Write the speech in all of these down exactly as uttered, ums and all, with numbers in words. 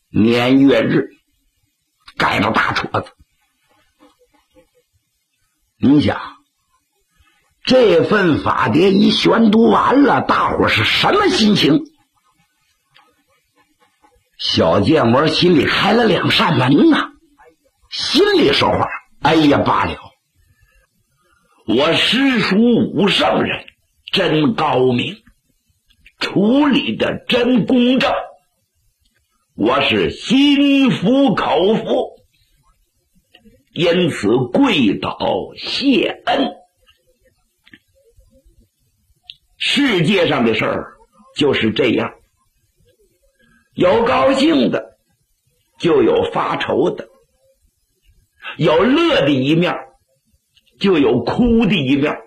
年月日盖到大戳子。你想，这份法牒一宣读完了，大伙是什么心情？小建模心里开了两扇门呐、啊，心里说话：哎呀，罢了，我师叔武圣人真高明，处理的真公正，我是心服口服，因此跪倒谢恩。世界上的事儿就是这样，有高兴的，就有发愁的，有乐的一面，就有哭的一面。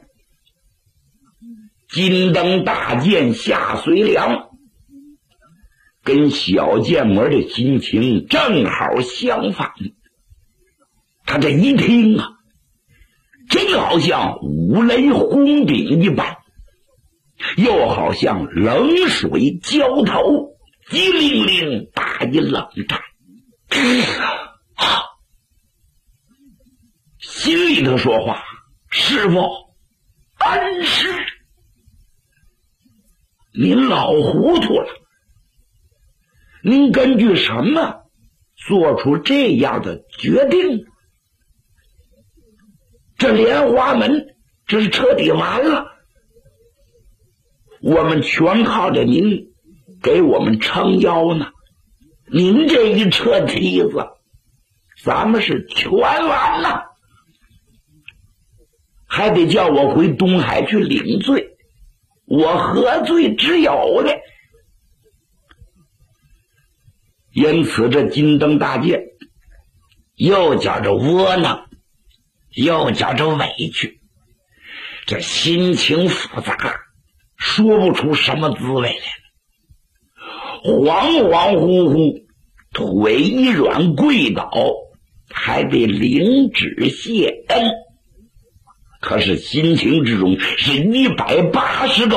金灯大剑下随凉，跟小建模的心情正好相反。他这一听啊，真好像五雷轰顶一般，又好像冷水浇头，激灵灵打一冷战。心里头说话：师傅，恩师，您老糊涂了，您根据什么做出这样的决定？这莲花门这是彻底完了，我们全靠着您给我们撑腰呢，您这一撤梯子，咱们是全完了，还得叫我回东海去领罪，我何罪之有呢？因此这金灯大剑又叫着窝囊，又叫着委屈，这心情复杂，说不出什么滋味来了。恍恍惚惚，腿一软跪倒，还得领旨谢恩。可是心情之中是一百八十个